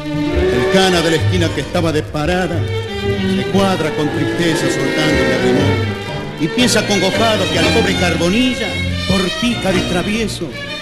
El cana de la esquina que estaba de parada se cuadra con tristeza soltando el limón y piensa congojado que al pobre Carbonilla, por pícaro y travieso,